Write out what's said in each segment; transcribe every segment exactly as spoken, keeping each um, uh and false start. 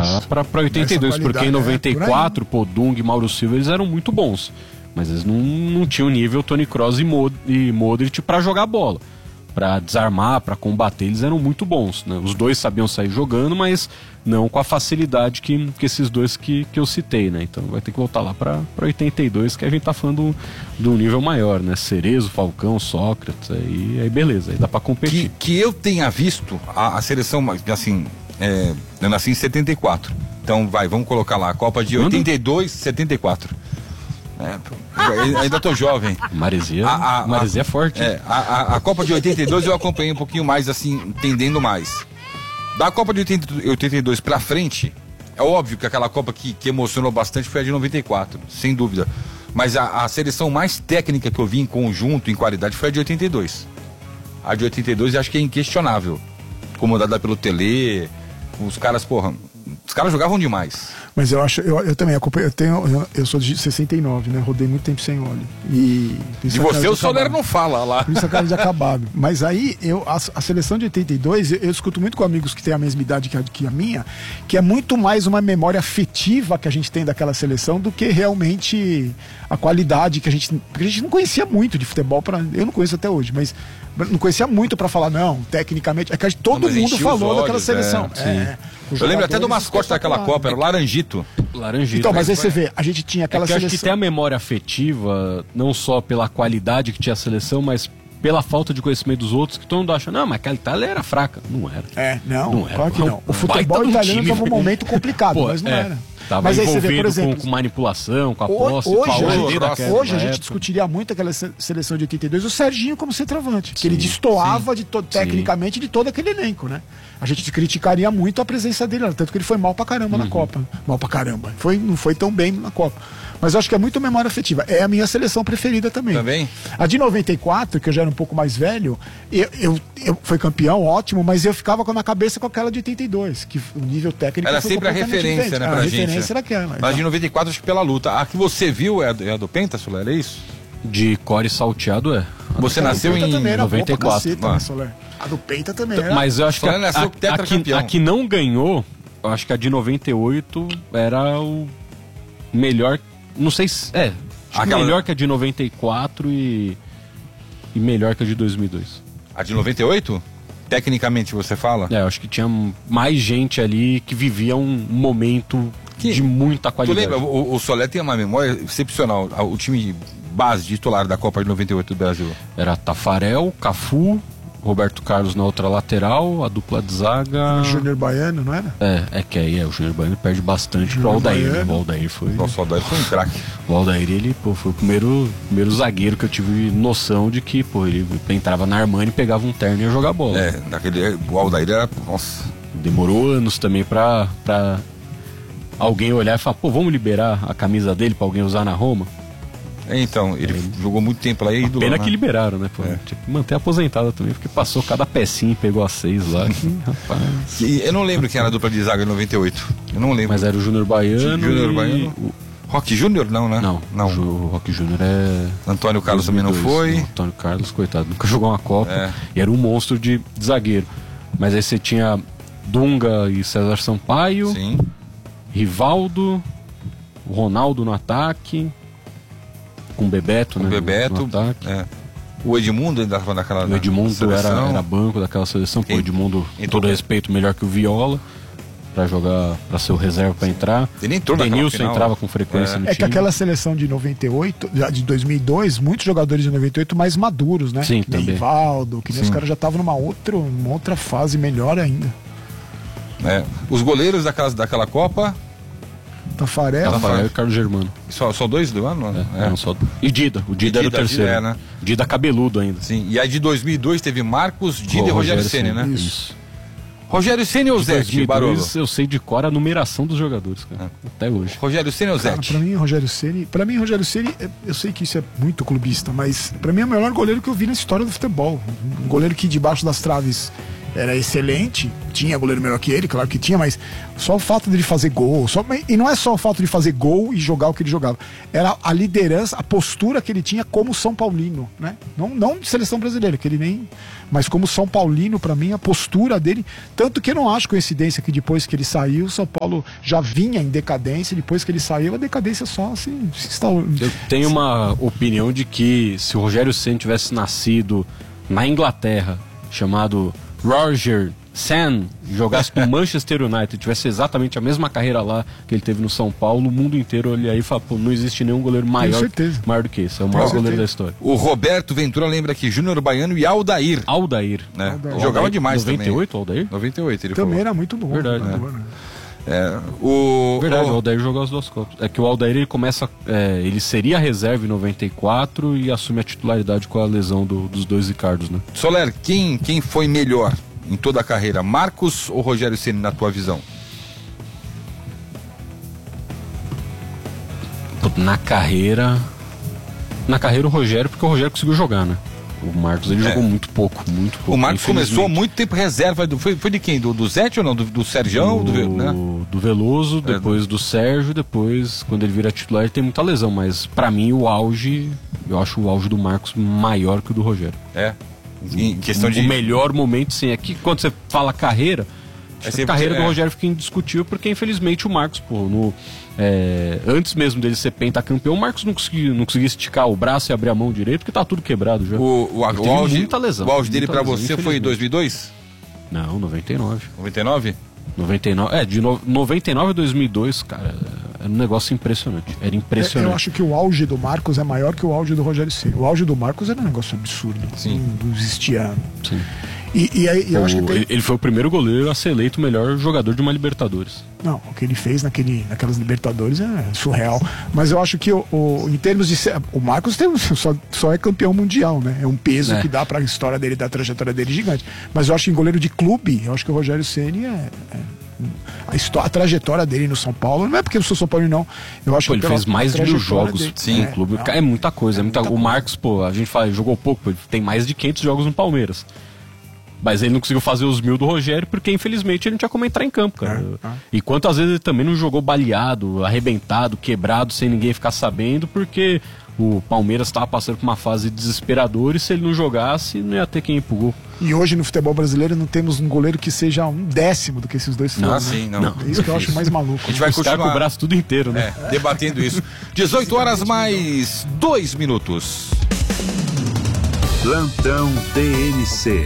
pra, pra oitenta e dois, porque em noventa e quatro, é, pô, Dung e Mauro Silva, eles eram muito bons. Mas eles não, não tinham nível Toni Kroos e, Mod, e Modric pra jogar bola. Pra desarmar, pra combater, eles eram muito bons, né? Os dois sabiam sair jogando, mas não com a facilidade que, que esses dois que, que eu citei, né? Então vai ter que voltar lá pra, pra oitenta e dois, que a gente tá falando do nível maior, né? Cerezo, Falcão, Sócrates, aí, aí beleza, aí dá pra competir. Que, que eu tenha visto a, a seleção, assim, é, eu nasci em setenta e quatro, então vai, vamos colocar lá, a Copa de oitenta e dois, setenta e quatro. É, ainda tô jovem. Maresia, a, a, Maresia a, é forte. É, a, a, a Copa de oitenta e dois eu acompanhei um pouquinho mais, assim, entendendo mais. Da Copa de oitenta e dois pra frente, é óbvio que aquela Copa que, que emocionou bastante foi a de noventa e quatro, sem dúvida. Mas a, a seleção mais técnica que eu vi em conjunto, em qualidade, foi a de oitenta e dois. A de oitenta e dois eu acho que é inquestionável. Comandada pelo Tele, os caras, porra, os caras jogavam demais. Mas eu acho, eu, eu também acompanho, eu tenho, eu, eu sou de sessenta e nove, né? Rodei muito tempo sem óleo. E de você o Soler não fala lá. Por isso a cara de acabado. Mas aí, eu, a, a seleção de oitenta e dois, eu, eu escuto muito com amigos que têm a mesma idade que a, que a minha, que é muito mais uma memória afetiva que a gente tem daquela seleção do que realmente a qualidade que a gente... Porque a gente não conhecia muito de futebol, pra, eu não conheço até hoje, mas não conhecia muito pra falar, não, tecnicamente. É que todo não, mundo falou olhos, daquela seleção. É, é, eu lembro até do mascote daquela Copa, era o Laranjito. Laranjito. Então, mas aí você vê, a gente tinha aquela é que seleção... Eu acho que tem a memória afetiva, não só pela qualidade que tinha a seleção, mas pela falta de conhecimento dos outros, que todo mundo acha, não, mas aquela Itália era fraca. Não era. É, não, não era. Claro que não. O futebol italiano estava num momento complicado, Pô, mas não é. era. Tava mas aí você vê, por exemplo, com, com manipulação, com a posse, hoje, com a hoje, daquela, hoje a gente discutiria muito aquela seleção de oitenta e dois, o Serginho como centroavante, que sim, ele destoava de to, tecnicamente de todo aquele elenco, né? A gente criticaria muito a presença dele, tanto que ele foi mal pra caramba uhum. na Copa. Mal pra caramba. Foi, não foi tão bem na Copa. Mas eu acho que é muito memória afetiva. É a minha seleção preferida também. Também? A de noventa e quatro, que eu já era um pouco mais velho, eu, eu, eu fui campeão, ótimo, mas eu ficava na cabeça com aquela de oitenta e dois, que o nível técnico era foi sempre a referência, diferente. né, pra a gente. A referência era aquela. Mas de noventa e quatro, acho que pela luta. A que você viu é a do, é a do Penta, Soler, é isso? De core salteado, é. Você nasceu em noventa e quatro. Caceta, né, Soler? A do Penta também era. Mas eu acho que a, a, a, que, a que não ganhou, eu acho que a de noventa e oito era o melhor. Não sei se. É. Acho Aquela... melhor que a de noventa e quatro e. E melhor que a de dois mil e dois. A de noventa e oito? Tecnicamente você fala? É, eu acho que tinha mais gente ali que vivia um momento que... de muita qualidade. Tu lembra? O, o Soler tem uma memória excepcional. O time base titular da Copa de noventa e oito do Brasil era Tafarel, Cafu, Roberto Carlos na outra lateral, a dupla de zaga. O Júnior Baiano, não era? É, é que aí é, o Júnior Baiano perde bastante pro Aldair. Né? O Aldair foi. Nossa, o Aldair foi um craque. O Aldair, ele, pô, foi o primeiro, primeiro zagueiro que eu tive noção de que, pô, ele entrava na Armani, pegava um terno e ia jogar bola. É, naquele, o Aldair era. Nossa. Demorou anos também pra, pra alguém olhar e falar, pô, vamos liberar a camisa dele pra alguém usar na Roma? Então, ele é, jogou muito tempo lá e ídolo. Pena né? que liberaram, né? Pô, é. Tinha que manter aposentado também, porque passou cada pecinha e pegou as seis lá. Que, rapaz. E eu não lembro quem era a dupla de zaga em noventa e oito. Eu não lembro. Mas era o Júnior Baiano. Júnior Baiano. O... Roque Júnior, não, né? Não, não. O Roque Júnior é. Antônio Carlos também não foi. Não, Antônio Carlos, coitado, nunca jogou uma Copa. É. E era um monstro de, de zagueiro. Mas aí você tinha Dunga e César Sampaio. Sim. Rivaldo, o Ronaldo no ataque. Com o Bebeto, com né? Bebeto, no ataque. É. O Edmundo ainda estava naquela. O Edmundo era, era banco daquela seleção. Pô, o Edmundo, com todo respeito, melhor que o Viola. Pra jogar, pra ser o reserva pra entrar. Ele entrou Denilson entrava com frequência é. no é time. É que aquela seleção de noventa e oito, de dois mil e dois, muitos jogadores de noventa e oito mais maduros, né? Sim, que nem também. Rivaldo, que nem os caras já estavam numa outra, uma outra fase melhor ainda. É. Os goleiros daquela, daquela Copa. Tafarel. Tafarel e Carlos Germano. Só, só dois do ano? É, é. Não, só... E Dida. O Dida, Dida era o terceiro. Dida, é, né? Dida cabeludo ainda. Sim. E aí de dois mil e dois teve Marcos, Dida oh, e Rogério Ceni, né? Isso. Rogério Ceni ou Zete, Barolo? Eu sei de cor a numeração dos jogadores, cara. É. Até hoje. Rogério Ceni ou Zete? Pra mim, Rogério Ceni. Pra mim, Rogério Ceni, eu sei que isso é muito clubista, mas pra mim é o melhor goleiro que eu vi na história do futebol. Um goleiro que debaixo das traves era excelente, tinha goleiro melhor que ele, claro que tinha, mas só o fato dele fazer gol, só, e não é só o fato de fazer gol e jogar o que ele jogava, era a liderança, a postura que ele tinha como São Paulino, né? Não, não de seleção brasileira, que ele nem... Mas como São Paulino, pra mim, a postura dele, tanto que eu não acho coincidência que depois que ele saiu, o São Paulo já vinha em decadência, depois que ele saiu, a decadência só se, se instalou. Eu tenho uma opinião de que se o Rogério Ceni tivesse nascido na Inglaterra, chamado Roger Sen, jogasse no Manchester United, tivesse exatamente a mesma carreira lá que ele teve no São Paulo, o mundo inteiro olha aí e fala, pô, não existe nenhum goleiro maior, maior do que esse, é o maior Com goleiro certeza. da história. O Roberto Ventura lembra aqui, Júnior Baiano e Aldair. Aldair. Né? Aldair. Jogava Aldair, demais noventa e oito, também. Aldair? noventa e oito, ele Também falou. era muito bom. Verdade, muito né? bom, né? É, o, Verdade, o o, Aldair jogou as duas Copas. É que o Aldair ele começa, é, ele seria reserva em noventa e quatro e assume a titularidade com a lesão do, dos dois Ricardos, né? Soler, quem, quem foi melhor em toda a carreira, Marcos ou Rogério Ceni, na tua visão? Na carreira. Na carreira o Rogério, porque o Rogério conseguiu jogar, né? O Marcos ele É. jogou muito pouco, muito pouco. O Marcos infelizmente. começou muito tempo reserva, do, foi, foi de quem? Do, do Zete ou não? Do, do Sergião? Do, do, né? do Veloso, depois do Sérgio, depois, quando ele vira titular, ele tem muita lesão, mas pra mim o auge, eu acho o auge do Marcos maior que o do Rogério. É. Em questão de... O melhor momento, sim, é que quando você fala carreira, É a sempre- carreira do é. Rogério fica indiscutível, porque infelizmente o Marcos, pô, no, é, antes mesmo dele ser pentacampeão, o Marcos não conseguia, não conseguia esticar o braço e abrir a mão direito, porque tá tudo quebrado já. O, o, Ele o teve auge, muita lesão, o auge dele muita pra lesão, você foi em infelizmente. dois mil e dois? Não, noventa e nove. noventa e nove? noventa e nove, é, de no, noventa e nove a dois mil e dois, cara, era um negócio impressionante. Era impressionante. Eu acho que o auge do Marcos é maior que o auge do Rogério Ceni. O auge do Marcos era um negócio absurdo. Sim. Não, não existia. Sim. E, e aí eu O- acho que tem... ele, ele foi o primeiro goleiro a ser eleito o melhor jogador de uma Libertadores. Não, o que ele fez naquele, naquelas Libertadores é surreal. Mas eu acho que o, o- em termos de ser, o Marcos tem, só, só é campeão mundial, né? É um peso É. que dá pra história dele, da trajetória dele gigante. Mas eu acho que em goleiro de clube, eu acho que o Rogério Ceni é, é a, histó- a trajetória dele no São Paulo, não é porque eu sou São Paulo não. Eu acho Pô, que ele pela fez mais de mil trajetória jogos dele. sim, É, no clube. não. É muita coisa. É muita... muita O coisa. Marcos, pô, a gente fala, ele jogou pouco, pô, ele tem mais de quinhentos jogos no Palmeiras. Mas ele não conseguiu fazer os mil do Rogério porque, infelizmente, ele não tinha como entrar em campo, cara. É, é. E quantas vezes ele também não jogou baleado, arrebentado, quebrado, sem ninguém ficar sabendo, porque o Palmeiras estava passando por uma fase desesperadora e se ele não jogasse, não ia ter quem ir pro gol. E hoje no futebol brasileiro não temos um goleiro que seja um décimo do que esses dois foram. Ah, né? sim, não. Não. É isso que eu acho mais maluco. A gente vai Os caras com continuar o braço tudo inteiro, né? é, debatendo isso. dezoito horas mais dois minutos. Plantão T N C.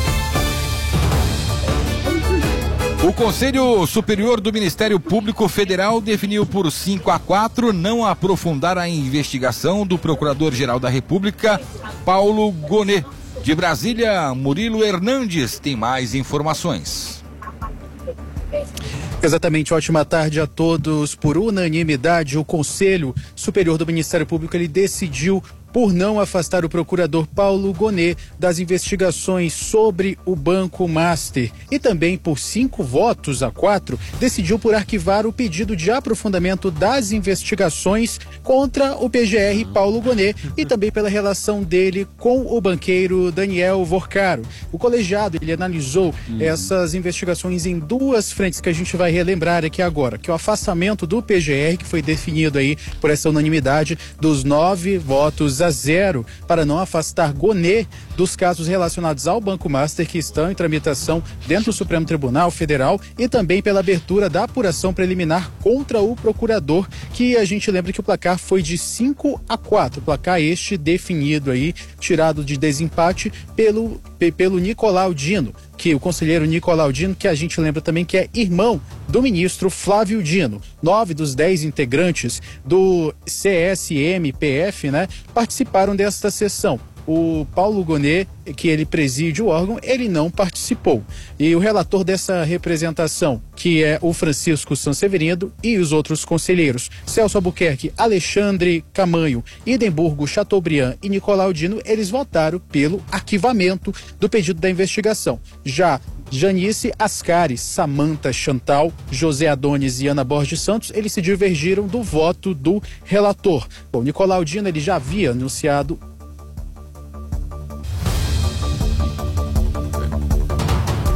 O Conselho Superior do Ministério Público Federal definiu por cinco a quatro não aprofundar a investigação do Procurador-Geral da República, Paulo Gonet. De Brasília, Murilo Hernandes tem mais informações. Exatamente, ótima tarde a todos. Por unanimidade, o Conselho Superior do Ministério Público ele decidiu por não afastar o procurador Paulo Gonet das investigações sobre o Banco Master e também por cinco votos a quatro decidiu por arquivar o pedido de aprofundamento das investigações contra o P G R Paulo Gonet e também pela relação dele com o banqueiro Daniel Vorcaro. O colegiado ele analisou essas investigações em duas frentes que a gente vai relembrar aqui agora, que é o afastamento do P G R, que foi definido aí por essa unanimidade dos nove votos a zero para não afastar Gonet dos casos relacionados ao Banco Master que estão em tramitação dentro do Supremo Tribunal Federal e também pela abertura da apuração preliminar contra o procurador, que a gente lembra que o placar foi de cinco a quatro, placar este definido aí, tirado de desempate pelo, pelo Nicolau Dino, que o conselheiro Nicolau Dino, que a gente lembra também que é irmão do ministro Flávio Dino. Nove dos dez integrantes do C S M P F, né, participaram desta sessão. O Paulo Gonet, que ele preside o órgão, ele não participou. E o relator dessa representação, que é o Francisco Sanseverino, e os outros conselheiros, Celso Albuquerque, Alexandre Camanho, Idemburgo, Chateaubriand e Nicolau Dino, eles votaram pelo arquivamento do pedido da investigação. Já Janice Ascari, Samanta Chantal, José Adonis e Ana Borges Santos, eles se divergiram do voto do relator. Bom, Nicolau Dino, ele já havia anunciado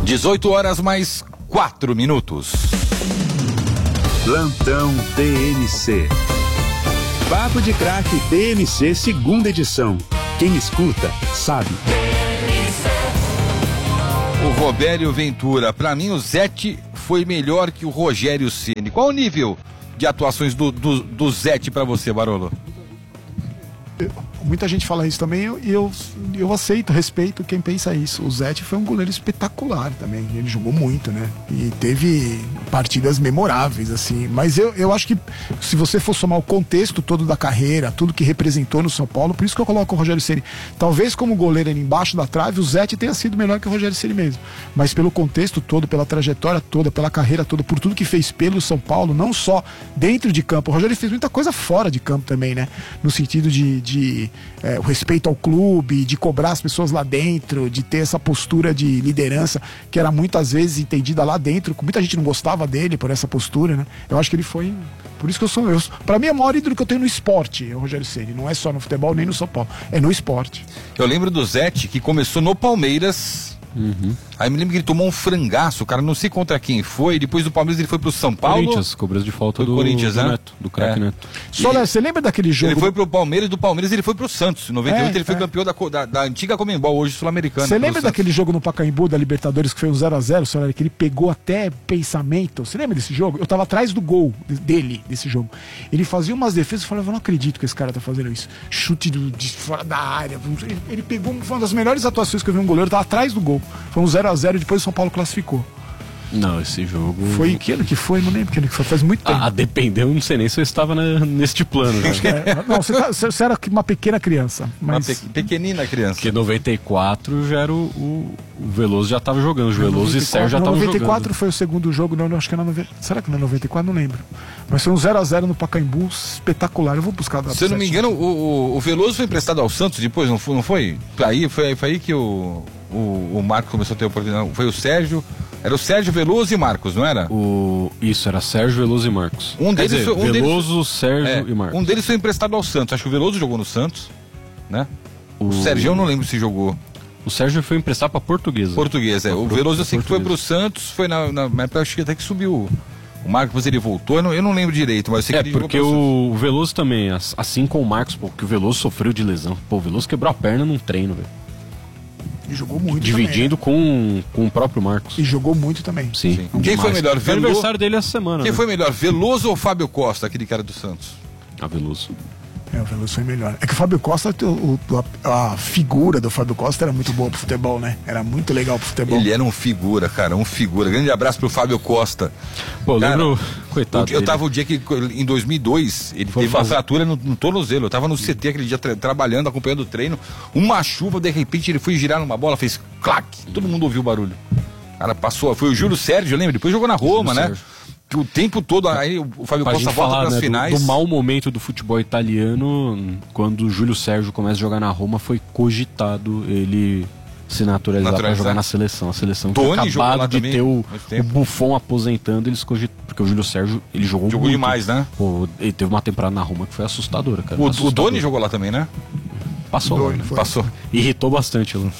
dezoito horas mais quatro minutos. Plantão T N C. Papo de Craque T N C, segunda edição. Quem escuta, sabe. O Robério Ventura, pra mim o Zete foi melhor que o Rogério Ceni. Qual o nível de atuações do, do, do Zete pra você, Barolo? Muita gente fala isso também e eu, eu, eu aceito, respeito quem pensa isso. O Zete foi um goleiro espetacular também, ele jogou muito, né? E teve partidas memoráveis, assim. Mas eu, eu acho que se você for somar o contexto todo da carreira, tudo que representou no São Paulo, por isso que eu coloco o Rogério Ceni. Talvez como goleiro ali embaixo da trave, o Zete tenha sido melhor que o Rogério Ceni mesmo. Mas pelo contexto todo, pela trajetória toda, pela carreira toda, por tudo que fez pelo São Paulo, não só dentro de campo. O Rogério fez muita coisa fora de campo também, né? No sentido de... de É, o respeito ao clube, de cobrar as pessoas lá dentro, de ter essa postura de liderança que era muitas vezes entendida lá dentro, muita gente não gostava dele por essa postura, né? Eu acho que ele foi, por isso que eu sou eu, pra mim é o maior ídolo que eu tenho no esporte, o Rogério Ceni, não é só no futebol nem no São Paulo, é no esporte. Eu lembro do Zete que começou no Palmeiras. Uhum. Aí me lembro que ele tomou um frangaço, cara, não sei contra quem foi. Depois do Palmeiras ele foi pro São Paulo. Corinthians, cobrança de falta foi do Corinthians, do né? Neto, do craque é. Neto. Soler, você lembra daquele jogo? Ele foi pro Palmeiras, do Palmeiras ele foi pro Santos. Em noventa e oito É, ele foi é. campeão da, da, da antiga Comembol, hoje sul-americana. Você lembra Santos. daquele jogo no Pacaembu da Libertadores que foi um zero a zero, Soler, que ele pegou até pensamento? Você lembra desse jogo? Eu tava atrás do gol dele, desse jogo. Ele fazia umas defesas e falava, eu não acredito que esse cara tá fazendo isso. Chute do, de fora da área. Ele, ele pegou, foi uma das melhores atuações que eu vi um goleiro, tava atrás do gol. Foi um zero a zero e depois o São Paulo classificou. Não, esse jogo... Foi que ano que foi? Não lembro que ano que foi, faz muito tempo. Ah, dependeu, não sei nem se eu estava na, neste plano. Né? É, não, você, tá, você era uma pequena criança. Mas... Uma pe pequenina criança. Porque em noventa e quatro já era o, o, o Veloso já estava jogando, o Veloso e Sérgio já estavam jogando. noventa e quatro foi o segundo jogo, não, não acho que era noventa. Será que não é noventa e quatro? Não lembro. Mas foi um zero a zero no Pacaembu, espetacular. Eu vou buscar a data. Se eu não me engano, o, o, o Veloso foi emprestado ao Santos depois, não foi? Não foi? Aí, foi, foi aí que o, o, o Marcos começou a ter oportunidade. Foi o Sérgio. Era o Sérgio, Veloso e Marcos, não era? O... Isso, era Sérgio, Veloso e Marcos. Um deles dizer, foi, um Veloso, deles... Sérgio é, e Marcos. Um deles foi emprestado ao Santos. Acho que o Veloso jogou no Santos, né? O, o... Sérgio eu não lembro se jogou. O Sérgio foi emprestado para Portuguesa. Portuguesa, é. O Veloso eu sei que foi pro Santos, foi na, na, na época, acho que até que subiu. O Marcos, depois ele voltou, eu não, eu não lembro direito, mas eu sei é, que ele porque o, o Veloso também, assim como o Marcos, porque o Veloso sofreu de lesão. Pô, o Veloso quebrou a perna num treino, velho. E jogou muito Dividindo também, com, com o próprio Marcos. E jogou muito também. Sim. Sim. Quem foi melhor? Foi Velo... aniversário dele essa semana. Quem né? foi melhor, Veloso ou Fábio Costa, aquele cara do Santos? Ah, Veloso. É, o Veloso foi melhor. É que o Fábio Costa, o, a, a figura do Fábio Costa era muito boa pro futebol, né? Era muito legal pro futebol. Ele era um figura, cara, um figura. Grande abraço pro Fábio Costa. Pô, cara, lembro, coitado. Eu, eu tava o dia que, em dois mil e dois, ele foi teve fazer... uma fratura no, no tornozelo. Eu tava no C T aquele dia tra trabalhando, acompanhando o treino. Uma chuva, de repente ele foi girar numa bola, fez clac. Todo mundo ouviu o barulho. Cara, passou. Foi o Júlio Sérgio, lembra? Depois jogou na Roma, Júlio né? Sérgio. Que o tempo todo, aí o Fábio Costa volta para as né, finais. Do, do mau momento do futebol italiano, quando o Júlio Sérgio começa a jogar na Roma, foi cogitado ele se naturalizar para jogar na seleção. A seleção tinha acabado de ter o, o Buffon aposentando, eles cogitaram. Porque o Júlio Sérgio, ele jogou, jogou muito. demais, né? Pô, ele teve uma temporada na Roma que foi assustadora, cara. O, assustadora. o Doni jogou lá também, né? Passou, Doni, lá, né? Passou. Irritou bastante lá.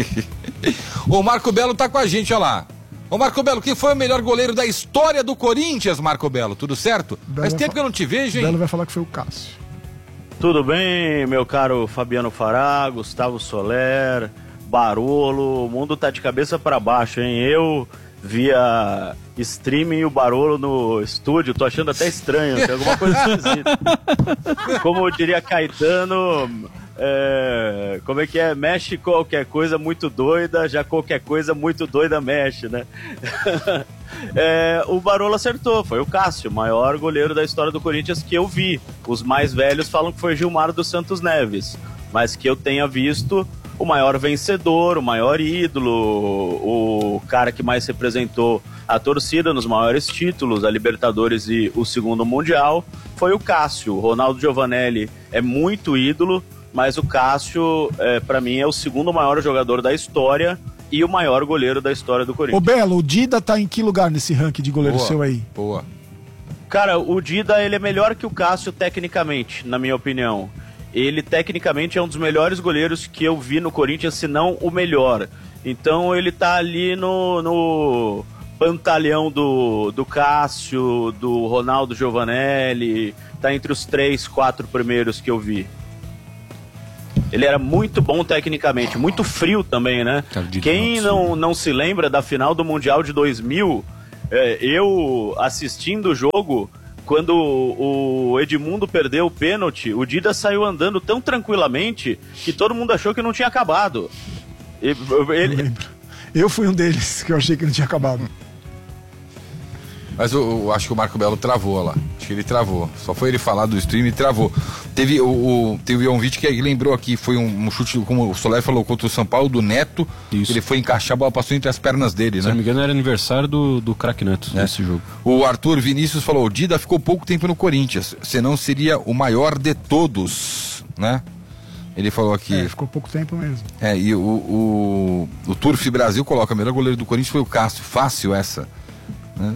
O Marco Belo tá com a gente, olha lá. Ô Marco Belo, quem foi o melhor goleiro da história do Corinthians, Marco Belo? Tudo certo? Belo Faz tempo que eu não te vejo, hein? Belo vai falar que foi o Cássio. Tudo bem, meu caro Fabiano Fará, Gustavo Soler, Barolo, o mundo tá de cabeça para baixo, hein? Eu, via streaming e o Barolo no estúdio, tô achando até estranho, tem alguma coisa esquisita. Como diria Caetano... É, como é que é? Mexe qualquer coisa muito doida, já qualquer coisa muito doida mexe, né? É, o Barolo acertou, foi o Cássio, o maior goleiro da história do Corinthians que eu vi. Os mais velhos falam que foi Gilmar dos Santos Neves, mas que eu tenha visto o maior vencedor, o maior ídolo, o cara que mais representou a torcida nos maiores títulos, a Libertadores e o segundo Mundial, foi o Cássio. O Ronaldo Giovanelli é muito ídolo, mas o Cássio, é, pra mim, é o segundo maior jogador da história e o maior goleiro da história do Corinthians. Ô Belo, o Dida tá em que lugar nesse ranking de goleiro boa, seu aí? Boa. Cara, o Dida, ele é melhor que o Cássio tecnicamente, na minha opinião. ele tecnicamente é um dos melhores goleiros que eu vi no Corinthians, se não o melhor. Então ele tá ali no, no pantalhão do, do Cássio, do Ronaldo Giovanelli, tá entre os três, quatro primeiros que eu vi. Ele era muito bom tecnicamente, muito frio também, né? Quem não, não se lembra da final do Mundial de dois mil, é, eu assistindo o jogo, quando o Edmundo perdeu o pênalti, o Dida saiu andando tão tranquilamente que todo mundo achou que não tinha acabado. Ele... Eu lembro. Eu fui um deles que eu achei que não tinha acabado. Mas eu, eu acho que o Marco Belo travou lá. Acho que ele travou. Só foi ele falar do stream e travou. Teve, o, o, teve um vídeo que ele lembrou aqui, foi um, um chute, como o Soler falou, contra o São Paulo, do Neto. Isso. Ele foi encaixar, a bola passou entre as pernas dele, né? Se não me engano, era aniversário do, do craque Neto é. nesse jogo. O Arthur Vinícius falou, o Dida ficou pouco tempo no Corinthians, senão seria o maior de todos, né? Ele falou aqui... É, ficou pouco tempo mesmo. É, e o, o, o Turf Brasil coloca, o melhor goleiro do Corinthians foi o Cássio. Fácil essa, né?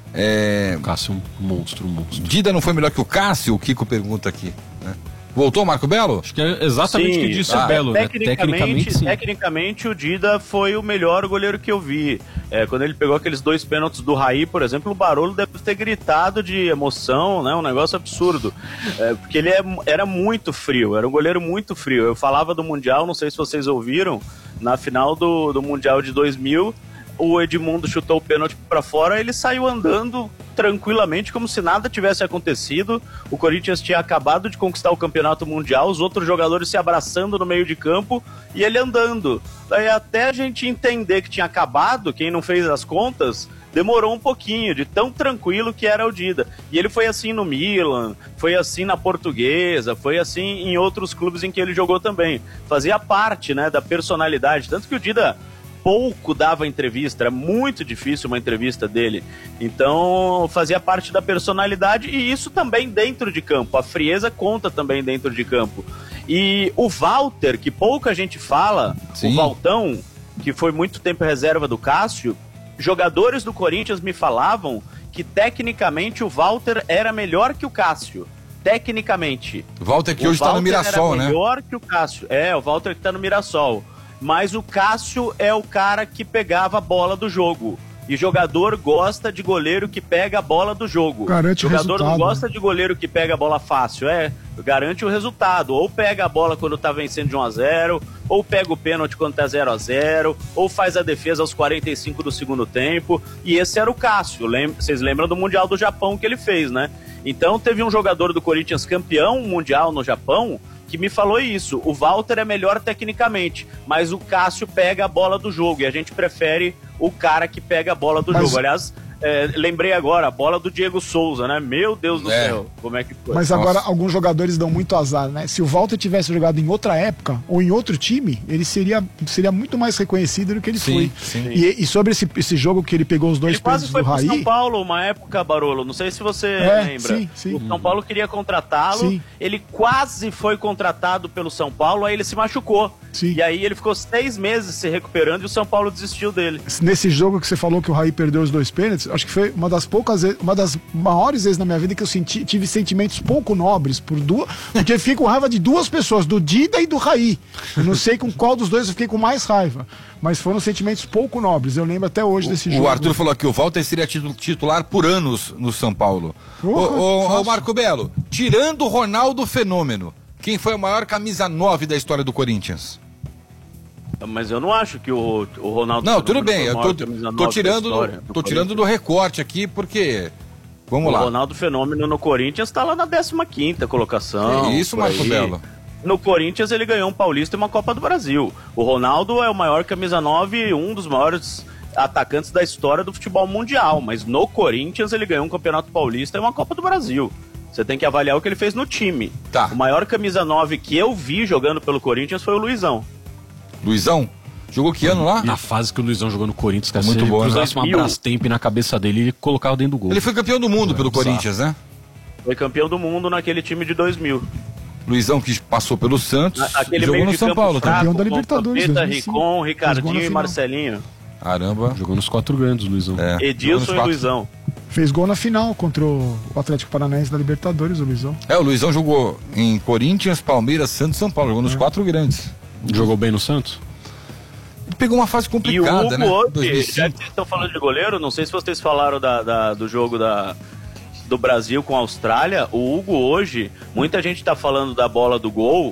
É... O Cássio é um monstro, um monstro. Dida não foi melhor que o Cássio? O Kiko pergunta aqui, né? Voltou, Marco Belo? Acho que é exatamente o que disse ah, o Belo. Tecnicamente, né? tecnicamente, sim. tecnicamente, o Dida foi o melhor goleiro que eu vi. É, quando ele pegou aqueles dois pênaltis do Raí, por exemplo, o Barolo deve ter gritado de emoção, né? Um negócio absurdo. É, porque ele é, era muito frio, era um goleiro muito frio. Eu falava do Mundial, não sei se vocês ouviram, na final do, do Mundial de dois mil... o Edmundo chutou o pênalti para fora, ele saiu andando tranquilamente, como se nada tivesse acontecido. O Corinthians tinha acabado de conquistar o campeonato mundial, os outros jogadores se abraçando no meio de campo e ele andando. Daí até a gente entender que tinha acabado, quem não fez as contas, demorou um pouquinho, de tão tranquilo que era o Dida. E ele foi assim no Milan, foi assim na Portuguesa, foi assim em outros clubes em que ele jogou também. Fazia parte, né, da personalidade, tanto que o Dida pouco dava entrevista, era muito difícil uma entrevista dele, então fazia parte da personalidade, e isso também dentro de campo, a frieza conta também dentro de campo. E o Walter, que pouca gente fala, Sim. o Valtão, que foi muito tempo reserva do Cássio, jogadores do Corinthians me falavam que tecnicamente o Walter era melhor que o Cássio. Tecnicamente. Walter que o hoje está no Mirassol, era né? Melhor que o Cássio. É, o Walter que está no Mirassol. Mas o Cássio é o cara que pegava a bola do jogo. E jogador gosta de goleiro que pega a bola do jogo. Garante o jogador resultado. Não gosta de goleiro que pega a bola fácil, é, garante o resultado. Ou pega a bola quando tá vencendo de um a zero, ou pega o pênalti quando tá zero a zero, ou faz a defesa aos quarenta e cinco do segundo tempo. E esse era o Cássio. Lem- Vocês lembram do Mundial do Japão que ele fez, né? Então teve um jogador do Corinthians campeão mundial no Japão que me falou isso. O Walter é melhor tecnicamente, mas o Cássio pega a bola do jogo e a gente prefere o cara que pega a bola do mas... jogo. Aliás, é, lembrei agora, a bola do Diego Souza, né? Meu Deus do é. céu, como é que foi? Mas Nossa. agora alguns jogadores dão muito azar, né? Se o Walter tivesse jogado em outra época ou em outro time, ele seria, seria muito mais reconhecido do que ele sim, foi. Sim. E, e sobre esse, esse jogo que ele pegou os dois ele quase pênaltis foi do Raí... São Paulo uma época, Barolo, não sei se você é, lembra. Sim, sim. O São Paulo queria contratá-lo, sim. ele quase foi contratado pelo São Paulo, aí ele se machucou. Sim. E aí ele ficou seis meses se recuperando e o São Paulo desistiu dele. Nesse jogo que você falou que o Raí perdeu os dois pênaltis, acho que foi uma das poucas vezes, uma das maiores vezes na minha vida que eu senti, tive sentimentos pouco nobres por duas, porque eu fiquei com raiva de duas pessoas, do Dida e do Raí. Eu não sei com qual dos dois eu fiquei com mais raiva, mas foram sentimentos pouco nobres. Eu lembro até hoje desse o, jogo. O Arthur falou que o Walter seria titular por anos no São Paulo. Porra, o, o, o Marco Belo, tirando o Ronaldo Fenômeno, quem foi a maior camisa nove da história do Corinthians? Mas eu não acho que o, o Ronaldo... Não, tudo bem, eu tô, tô tirando, história, tô tirando do recorte aqui, porque... Vamos o lá. O Ronaldo Fenômeno no Corinthians tá lá na décima quinta colocação. É isso, Marco Belo. No Corinthians ele ganhou um Paulista e uma Copa do Brasil. O Ronaldo é o maior camisa nove, um dos maiores atacantes da história do futebol mundial. Mas no Corinthians ele ganhou um Campeonato Paulista e uma Copa do Brasil. Você tem que avaliar o que ele fez no time. Tá. O maior camisa nove que eu vi jogando pelo Corinthians foi o Luizão. Luizão? Jogou que ano lá? Na fase que o Luizão jogou no Corinthians, cara, muito se ele bom, cruzasse né? uma Brastemp na cabeça dele, ele colocava dentro do gol. Ele foi campeão do mundo é, pelo bizarro. Corinthians, né? Foi campeão do mundo naquele time de dois mil. Luizão que passou pelo Santos Aquele e jogou no São Paulo. Fraco, campeão da Libertadores. Pampeta, Ricon, Ricardinho e Marcelinho. Caramba. Jogou nos quatro grandes, Luizão. É, Edilson e Luizão. Fez gol na final contra o Atlético Paranaense da Libertadores, o Luizão. É, o Luizão jogou em Corinthians, Palmeiras, Santos e São Paulo, jogou nos é. quatro grandes. Jogou bem no Santos? Ele pegou uma fase complicada, e o Hugo, né? Hoje, já que vocês estão falando de goleiro, não sei se vocês falaram da, da, do jogo da, do Brasil com a Austrália. O Hugo hoje, muita gente está falando da bola do gol,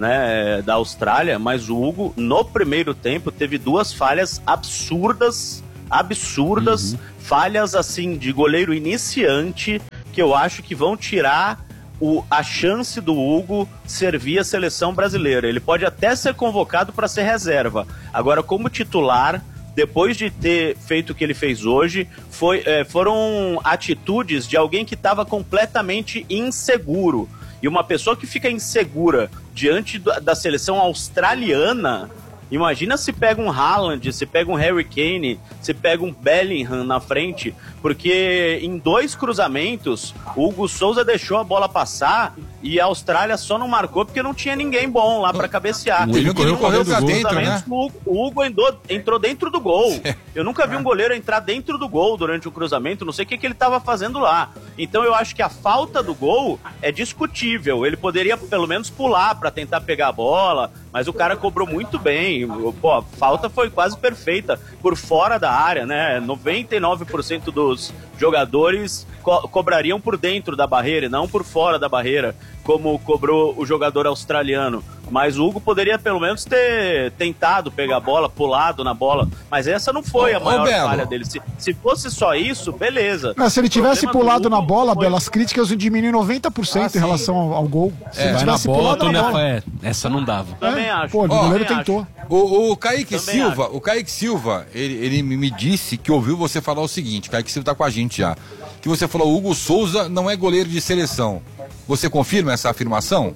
né, da Austrália, mas o Hugo no primeiro tempo teve duas falhas absurdas, absurdas, uhum. falhas assim de goleiro iniciante que eu acho que vão tirar o, a chance do Hugo servir a seleção brasileira. Ele pode até ser convocado para ser reserva. Agora, como titular, depois de ter feito o que ele fez hoje, foi, é, foram atitudes de alguém que estava completamente inseguro. E uma pessoa que fica insegura diante da seleção australiana, imagina se pega um Haaland, se pega um Harry Kane, se pega um Bellingham na frente, porque em dois cruzamentos o Hugo Souza deixou a bola passar e a Austrália só não marcou porque não tinha ninguém bom lá pra cabecear. Ele correu, correu pra dentro, né? O Hugo, o Hugo entrou, entrou dentro do gol. Eu nunca vi um goleiro entrar dentro do gol durante o cruzamento, não sei o que, que ele estava fazendo lá. Então eu acho que a falta do gol é discutível. Ele poderia pelo menos pular pra tentar pegar a bola, mas o cara cobrou muito bem. Pô, a falta foi quase perfeita por fora da área, né? noventa e nove por cento dos jogadores co- cobrariam por dentro da barreira e não por fora da barreira, como cobrou o jogador australiano. Mas o Hugo poderia pelo menos ter tentado pegar a bola, pulado na bola, mas essa não foi a maior oh, falha dele. Se, se fosse só isso, beleza. Não, se ele tivesse pulado na bola, foi... Belo, as críticas diminuem noventa por cento ah, em relação ao, ao gol. Se é, ele vai tivesse na bola, pulado na bola. É, essa não dava. Também é, acho. Pô, o goleiro tentou. O, o Kaique Também Silva, acho. o Kaique Silva, ele, ele me disse que ouviu você falar o seguinte, Kaique Silva tá com a gente já, que você falou, o Hugo Souza não é goleiro de seleção. Você confirma essa afirmação?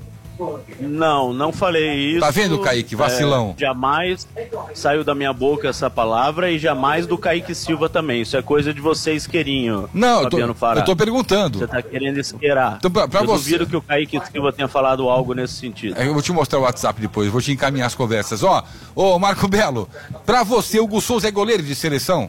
Não, não falei isso. Tá vendo, Kaique? Vacilão. É, jamais saiu da minha boca essa palavra e jamais do Kaique Silva também. Isso é coisa de você, isqueirinho. Não, eu tô, eu tô perguntando. Você tá querendo isqueirar. Então, pra, pra eu você... duvido que o Kaique Silva tenha falado algo nesse sentido. Eu vou te mostrar o WhatsApp depois, vou te encaminhar as conversas. Ó, ô Marco Belo, pra você, o Hugo Souza é goleiro de seleção?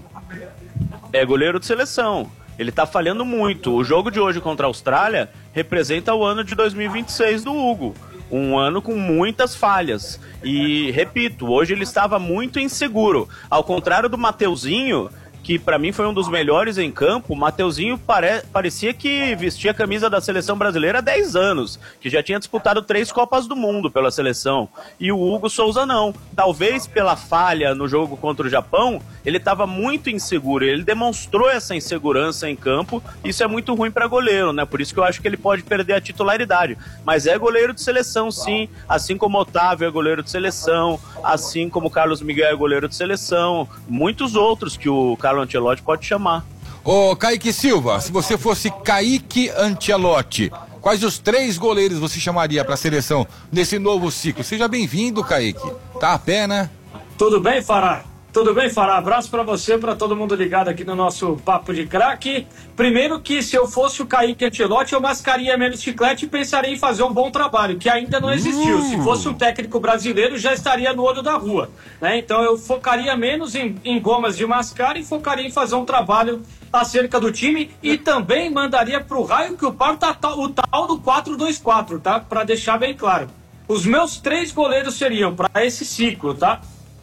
É goleiro de seleção. Ele tá falhando muito. O jogo de hoje contra a Austrália representa o ano de dois mil e vinte e seis do Hugo. Um ano com muitas falhas. E, repito, hoje ele estava muito inseguro. Ao contrário do Mateuzinho, que pra mim foi um dos melhores em campo, o Mateuzinho pare... parecia que vestia a camisa da seleção brasileira há dez anos, que já tinha disputado três Copas do Mundo pela seleção. E o Hugo Souza não. Talvez pela falha no jogo contra o Japão, ele estava muito inseguro. Ele demonstrou essa insegurança em campo. Isso é muito ruim para goleiro, né? Por isso que eu acho que ele pode perder a titularidade. Mas é goleiro de seleção, sim. Assim como Otávio é goleiro de seleção, assim como Carlos Miguel é goleiro de seleção. Muitos outros que o Carlos Ancelotti pode chamar. Ô, Kaique Silva, se você fosse Kaique Ancelotti, quais os três goleiros você chamaria para a seleção nesse novo ciclo? Seja bem-vindo, Kaique. Tá a pé, né? Tudo bem, Fará? Tudo bem, Fará? Abraço para você, para todo mundo ligado aqui no nosso Papo de Craque. Primeiro que se eu fosse o Kaique Ancelotti, eu mascaria menos chiclete e pensaria em fazer um bom trabalho, que ainda não existiu. Uh. Se fosse um técnico brasileiro, já estaria no olho da rua, né? Então eu focaria menos em, em gomas de mascar e focaria em fazer um trabalho acerca do time e também mandaria pro raio que o par tá, tá, o tal do quatro dois quatro, tá? Para deixar bem claro. Os meus três goleiros seriam para esse ciclo, tá?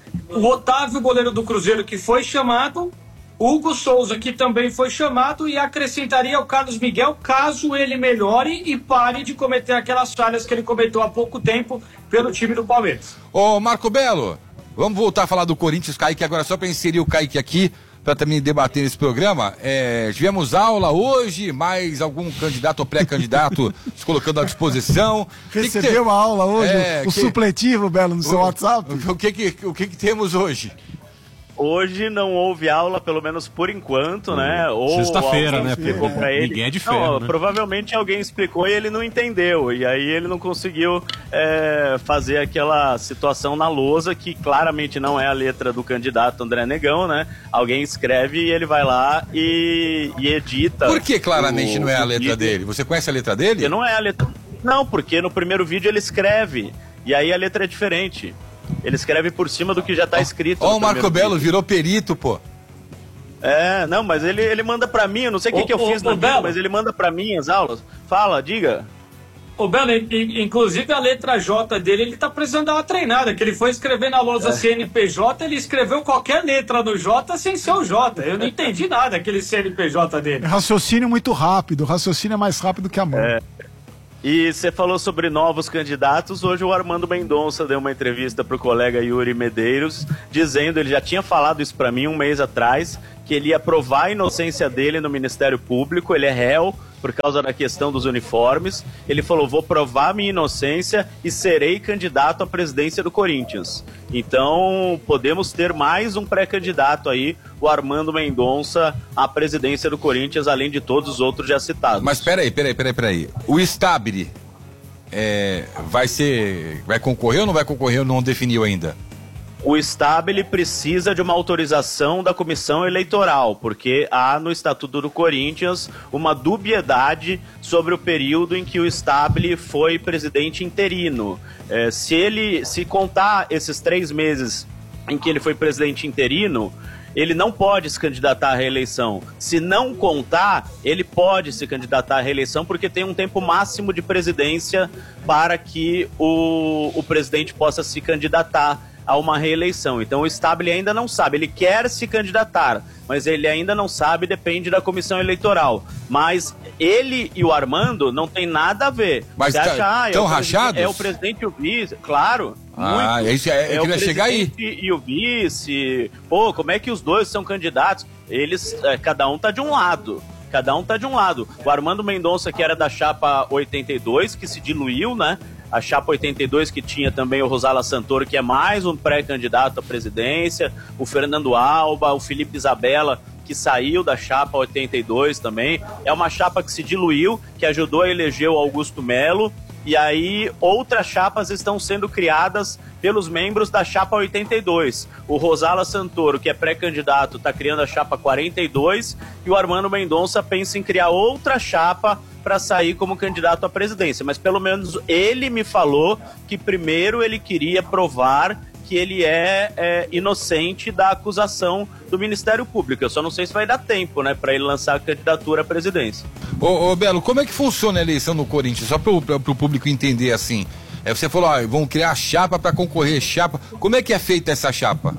O Otávio, goleiro do Cruzeiro, que foi chamado, Hugo Souza, que também foi chamado, e acrescentaria o Carlos Miguel, caso ele melhore e pare de cometer aquelas falhas que ele cometeu há pouco tempo pelo time do Palmeiras. Ô, Marco Belo, vamos voltar a falar do Corinthians, Kaique, agora só para inserir o Kaique aqui, para também debater nesse programa. É, tivemos aula hoje, mais algum candidato ou pré-candidato se colocando à disposição. Recebeu uma aula hoje, é, o que... supletivo, Belo, no o, seu WhatsApp? O, o, que, que, o que, que temos hoje? Hoje não houve aula, pelo menos por enquanto, hum. né? Ou sexta-feira, né? Explicou é. pra ele. Ninguém é de ferro, não, né? Provavelmente alguém explicou e ele não entendeu. E aí ele não conseguiu é, fazer aquela situação na lousa, que claramente não é a letra do candidato André Negão, né? Alguém escreve e ele vai lá e, e edita. Por que claramente o, não é a letra vídeo. dele? Você conhece a letra dele? Porque não é a letra. Não, porque no primeiro vídeo ele escreve. E aí a letra é diferente. Ele escreve por cima do que já tá escrito. Ó, o Marco Belo virou perito, pô. É, não, mas ele, ele manda pra mim, eu não sei o que, que eu fiz na vida, mas ele manda pra mim as aulas. Fala, diga. Ô, Belo, inclusive a letra J dele, ele tá precisando dar uma treinada, que ele foi escrever na lousa é. C N P J, ele escreveu qualquer letra no J sem ser o J. Eu não entendi nada aquele C N P J dele. Raciocínio muito rápido, raciocínio é mais rápido que a mão. É. E você falou sobre novos candidatos. Hoje o Armando Mendonça deu uma entrevista pro colega Yuri Medeiros, dizendo, ele já tinha falado isso pra mim um mês atrás, que ele ia provar a inocência dele no Ministério Público. Ele é réu por causa da questão dos uniformes. Ele falou, vou provar minha inocência e serei candidato à presidência do Corinthians. Então, podemos ter mais um pré-candidato aí, o Armando Mendonça, à presidência do Corinthians, além de todos os outros já citados. Mas peraí, peraí, peraí, peraí. O Stabile é, vai ser, vai concorrer ou não vai concorrer ou não definiu ainda? O Stabile precisa de uma autorização da comissão eleitoral, porque há no Estatuto do Corinthians uma dubiedade sobre o período em que o Stabile foi presidente interino. É, se ele se contar esses três meses em que ele foi presidente interino, ele não pode se candidatar à reeleição. Se não contar, ele pode se candidatar à reeleição, porque tem um tempo máximo de presidência para que o, o presidente possa se candidatar a uma reeleição. Então o Stabile ainda não sabe, ele quer se candidatar, mas ele ainda não sabe, depende da comissão eleitoral. Mas ele e o Armando não tem nada a ver. Mas Você acha, ah, estão rachados? É o presidente e o vice, claro. Ah, muito. É isso, é, eu é queria chegar aí. O presidente e o vice, pô, como é que os dois são candidatos? Eles, é, cada um tá de um lado. Cada um tá de um lado. O Armando Mendonça, que era da chapa oitenta e dois, que se diluiu, né? A chapa oitenta e dois, que tinha também o Rosala Santoro, que é mais um pré-candidato à presidência, o Fernando Alba, o Felipe Isabella, que saiu da chapa oitenta e dois também. É uma chapa que se diluiu, que ajudou a eleger o Augusto Melo, e aí outras chapas estão sendo criadas pelos membros da chapa oitenta e dois. O Rosala Santoro, que é pré-candidato, está criando a chapa quarenta e dois, e o Armando Mendonça pensa em criar outra chapa para sair como candidato à presidência. Mas pelo menos ele me falou que primeiro ele queria provar que ele é, é inocente da acusação do Ministério Público. Eu só não sei se vai dar tempo, né, para ele lançar a candidatura à presidência. Ô, ô Belo, como é que funciona a eleição no Corinthians? Só para o público entender assim. É, você falou, ó, vão criar chapa para concorrer, chapa. Como é que é feita essa chapa?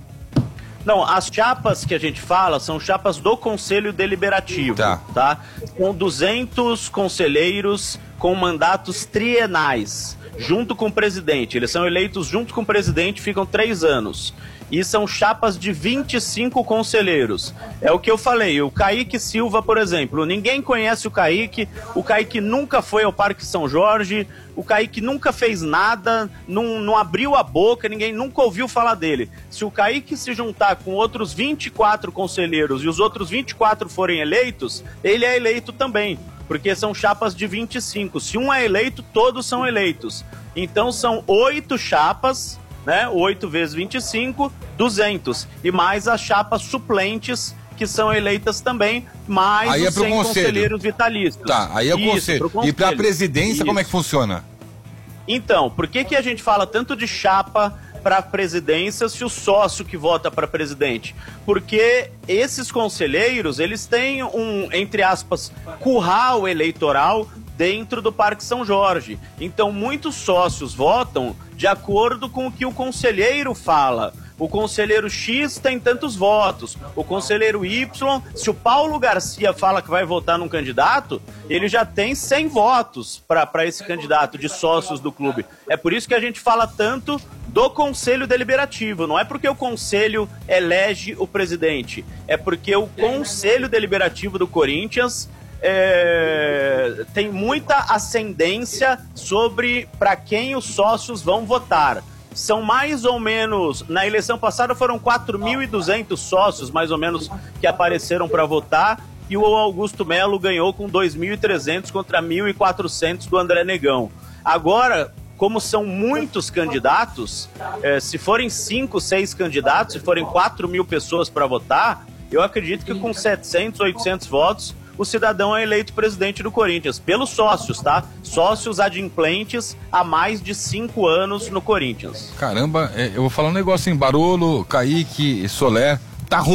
Não, as chapas que a gente fala são chapas do Conselho Deliberativo, tá? tá? Com duzentos conselheiros com mandatos trienais, junto com o presidente. Eles são eleitos junto com o presidente, ficam três anos. E são chapas de vinte e cinco conselheiros. É o que eu falei, o Kaique Silva, por exemplo, ninguém conhece o Kaique, o Kaique nunca foi ao Parque São Jorge, o Kaique nunca fez nada, não, não abriu a boca, ninguém nunca ouviu falar dele. Se o Kaique se juntar com outros vinte e quatro conselheiros e os outros vinte e quatro forem eleitos, ele é eleito também, porque são chapas de vinte e cinco. Se um é eleito, todos são eleitos. Então são oito chapas, né? oito vezes vinte e cinco, duzentos. E mais as chapas suplentes, que são eleitas também, mais aí os é cem conselheiros vitalícios. Tá, aí é o conselho. E para a presidência, Isso. como é que funciona? Então, por que, que a gente fala tanto de chapa para a presidência se o sócio que vota para presidente? Porque esses conselheiros, eles têm um, entre aspas, curral eleitoral dentro do Parque São Jorge. Então, muitos sócios votam de acordo com o que o conselheiro fala. O conselheiro X tem tantos votos, o conselheiro Y, se o Paulo Garcia fala que vai votar num candidato, ele já tem cem votos para esse candidato de sócios do clube. É por isso que a gente fala tanto do Conselho Deliberativo. Não é porque o Conselho elege o presidente, é porque o Conselho Deliberativo do Corinthians é, tem muita ascendência sobre para quem os sócios vão votar. São mais ou menos, na eleição passada foram quatro mil e duzentos sócios, mais ou menos, que apareceram para votar, e o Augusto Melo ganhou com dois mil e trezentos contra mil e quatrocentos do André Negão. Agora, como são muitos candidatos, eh, se forem cinco, seis candidatos, se forem quatro mil pessoas para votar, eu acredito que com setecentos, oitocentos votos, o cidadão é eleito presidente do Corinthians, pelos sócios, tá? Sócios adimplentes há mais de cinco anos no Corinthians. Caramba, é, eu vou falar um negócio, hein? Barolo, Kaique, Soler, tá ruim.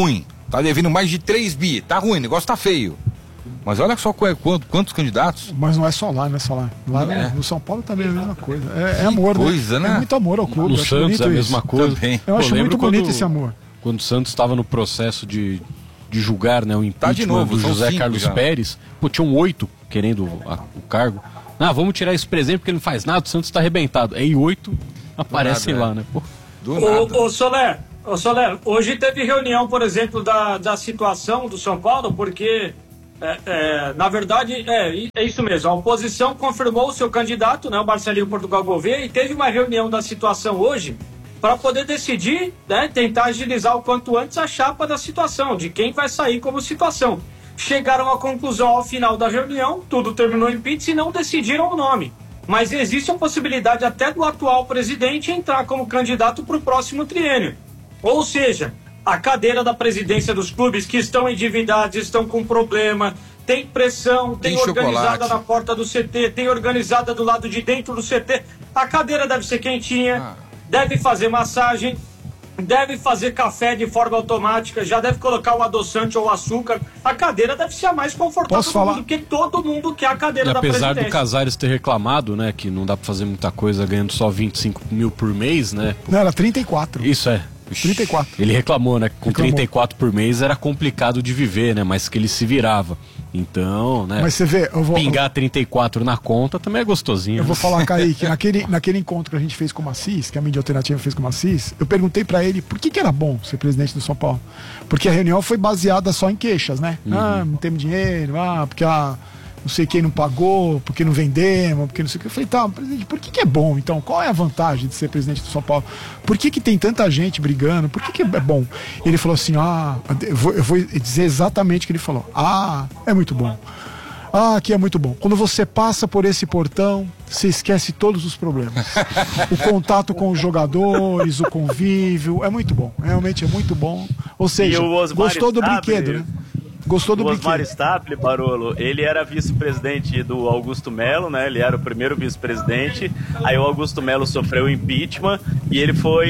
Tá devendo mais de três bi. Tá ruim, o negócio tá feio. Mas olha só quantos, quantos candidatos. Mas não é só lá, não é só lá. Lá é. no, no São Paulo também é a mesma coisa. É, é amor, coisa, né? É muito amor ao clube. No Santos é a mesma isso. coisa. Também. Eu Pô, acho muito quando, bonito esse amor. Quando o Santos estava no processo de, de julgar, né, o impeachment tá de novo, do José Carlos já. Pérez, pô, tinham oito querendo a, o cargo. Ah, vamos tirar esse presente porque ele não faz nada, o Santos está arrebentado. Aí oito aparecem nada, lá, né? Pô. Do nada. Ô, ô Soler, ô Soler, hoje teve reunião, por exemplo, da, da situação do São Paulo, porque, é, é, na verdade, é, é isso mesmo. A oposição confirmou o seu candidato, né, o Marcelinho Portugal Gouveia, e teve uma reunião da situação hoje para poder decidir, né, tentar agilizar o quanto antes a chapa da situação, de quem vai sair como situação. Chegaram à conclusão ao final da reunião, tudo terminou em pizza e não decidiram o nome. Mas existe a possibilidade até do atual presidente entrar como candidato para o próximo triênio. Ou seja, a cadeira da presidência dos clubes que estão endividados, estão com problema, tem pressão, tem, tem organizada na porta do C T, tem organizada do lado de dentro do C T. A cadeira deve ser quentinha, ah. deve fazer massagem, deve fazer café de forma automática, já deve colocar o adoçante ou o açúcar. A cadeira deve ser a mais confortável Posso falar? do mundo, porque todo mundo quer a cadeira e da presidência. Apesar do Casares ter reclamado, né, que não dá pra fazer muita coisa ganhando só vinte e cinco mil por mês, né? Não, era trinta e quatro. Isso é. trinta e quatro. Ele reclamou, né? Que com reclamou. trinta e quatro por mês era complicado de viver, né? Mas que ele se virava. Então, né? Mas você vê, eu vou. Pingar trinta e quatro na conta também é gostosinho. Eu né? vou falar, Kaique, naquele, naquele encontro que a gente fez com o Macis, que a mídia alternativa fez com o Macis, eu perguntei pra ele por que, que era bom ser presidente do São Paulo. Porque a reunião foi baseada só em queixas, né? Uhum. Ah, não temos dinheiro, ah, porque a. Não sei quem não pagou, porque não vendemos, porque não sei o que. Eu falei, tá, presidente, por que, que é bom então? Qual é a vantagem de ser presidente do São Paulo? Por que, que tem tanta gente brigando? Por que, que é bom? Ele falou assim, ah, eu vou, eu vou dizer exatamente o que ele falou. Ah, é muito bom. Ah, aqui é muito bom. Quando você passa por esse portão, você esquece todos os problemas. O contato com os jogadores, o convívio, é muito bom. Realmente é muito bom. Ou seja, gostou do brinquedo, né? Gostou do o Osmar brinquedo. Staples, Barolo, ele era vice-presidente do Augusto Melo, né? Ele era o primeiro vice-presidente. Aí o Augusto Melo sofreu impeachment e ele foi...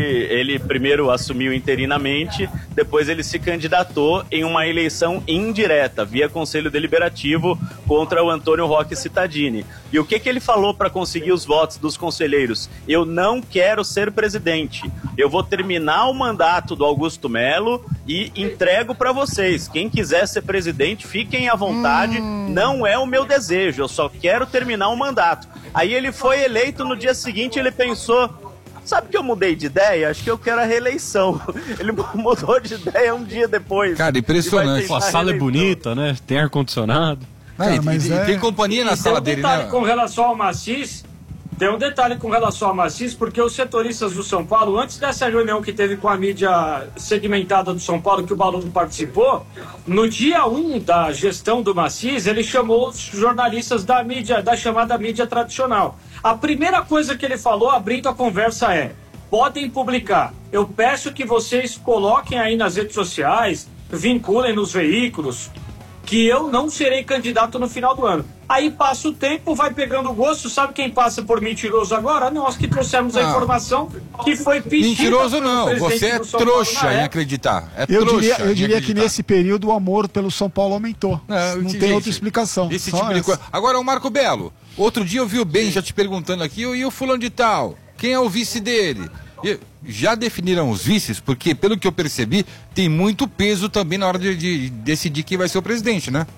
Ele primeiro assumiu interinamente, depois ele se candidatou em uma eleição indireta, via Conselho Deliberativo, contra o Antônio Roque Cittadini. E o que, que ele falou para conseguir os votos dos conselheiros? Eu não quero ser presidente. Eu vou terminar o mandato do Augusto Melo e entrego para vocês. Quem quiser ser presidente, fiquem à vontade, hum. não é o meu desejo, eu só quero terminar o mandato. Aí ele foi eleito, no dia seguinte ele pensou, sabe que eu mudei de ideia? Acho que eu quero a reeleição. Ele mudou de ideia um dia depois. Cara, impressionante. A sala é bonita, né? Tem ar-condicionado. Cara, e, mas e, é... tem companhia na e sala tem um dele, detalhe né? com relação ao Macis, tem um detalhe com relação ao Macis, porque os setoristas do São Paulo, antes dessa reunião que teve com a mídia segmentada do São Paulo, que o Baludo participou, no dia um da gestão do Macis, ele chamou os jornalistas da mídia, da chamada mídia tradicional. A primeira coisa que ele falou, abrindo a conversa, é: podem publicar. Eu peço que vocês coloquem aí nas redes sociais, vinculem nos veículos, que eu não serei candidato no final do ano. Aí passa o tempo, vai pegando gosto, sabe quem passa por mentiroso agora? Nós que trouxemos a ah. informação que foi pedida. Mentiroso não, você é trouxa em acreditar. É eu trouxa diria, eu diria que acreditar. Nesse período o amor pelo São Paulo aumentou. Não, não tem outra explicação. Esse tipo de coisa. Agora o Marco Belo, outro dia eu vi o Ben já te perguntando aqui, e o fulano de tal, quem é o vice dele? E já definiram os vices? Porque, pelo que eu percebi, tem muito peso também na hora de, de decidir quem vai ser o presidente, né?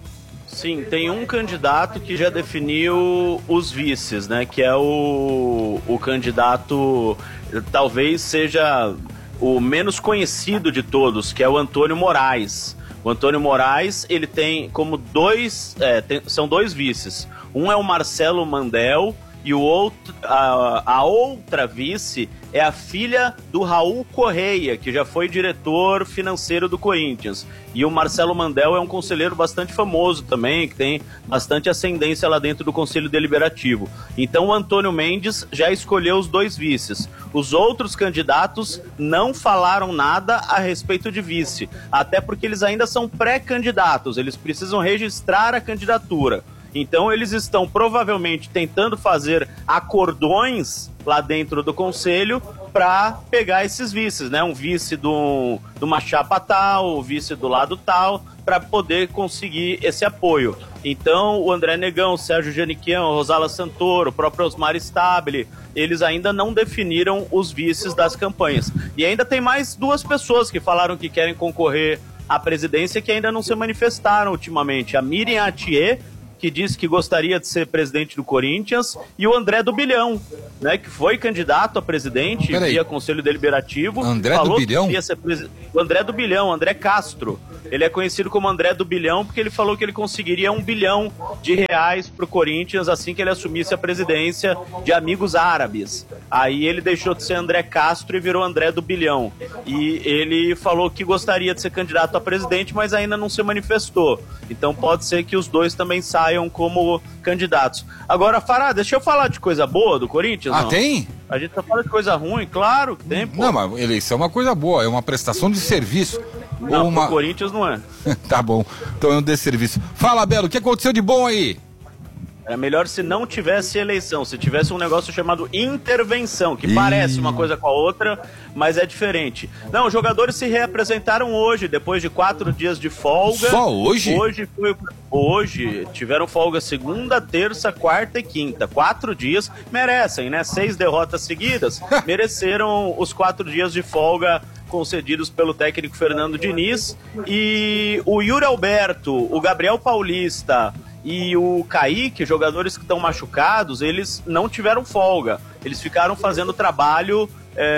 Sim, tem um candidato que já definiu os vices, né? Que é o, o candidato, talvez seja o menos conhecido de todos, que é o Antônio Moraes. O Antônio Moraes, ele tem como dois, é, tem, são dois vices. Um é o Marcelo Mandel e o outro, a, a outra vice é a filha do Raul Correia, que já foi diretor financeiro do Corinthians. E o Marcelo Mandel é um conselheiro bastante famoso também, que tem bastante ascendência lá dentro do Conselho Deliberativo. Então o Antônio Mendes já escolheu os dois vices. Os outros candidatos não falaram nada a respeito de vice, até porque eles ainda são pré-candidatos, eles precisam registrar a candidatura. Então eles estão provavelmente tentando fazer acordões lá dentro do conselho para pegar esses vices, né? Um vice do, de uma chapa tal, o vice do lado tal, para poder conseguir esse apoio. Então, o André Negão, o Sérgio Janiquian, o Rosala Santoro, o próprio Osmar Stabile, eles ainda não definiram os vices das campanhas. E ainda tem mais duas pessoas que falaram que querem concorrer à presidência que ainda não se manifestaram ultimamente. A Miriam Atier, que disse que gostaria de ser presidente do Corinthians, e o André do Bilhão, né, que foi candidato a presidente via Conselho Deliberativo. André falou do Bilhão? Que ia ser pres... O André do Bilhão, André Castro. Ele é conhecido como André do Bilhão porque ele falou que ele conseguiria um bilhão de reais pro Corinthians assim que ele assumisse a presidência de Amigos Árabes. Aí ele deixou de ser André Castro e virou André do Bilhão. E ele falou que gostaria de ser candidato a presidente, mas ainda não se manifestou. Então pode ser que os dois também saiam como candidatos. Agora, Fará, deixa eu falar de coisa boa do Corinthians. Ah, não? tem? A gente só fala de coisa ruim, claro que tem, pô. Não, mas eleição é uma coisa boa, é uma prestação de serviço. Não, ou uma... pro Corinthians não é. Tá bom, então é um desserviço. Fala, Belo, o que aconteceu de bom aí? Era melhor se não tivesse eleição, se tivesse um negócio chamado intervenção, que Ih. parece uma coisa com a outra, mas é diferente. Não, os jogadores se reapresentaram hoje, depois de quatro dias de folga. Só hoje? Hoje, foi, hoje tiveram folga segunda, terça, quarta e quinta. Quatro dias merecem, né? Seis derrotas seguidas, mereceram os quatro dias de folga concedidos pelo técnico Fernando Diniz. E o Yuri Alberto, o Gabriel Paulista e o Kaique, jogadores que estão machucados, eles não tiveram folga. Eles ficaram fazendo trabalho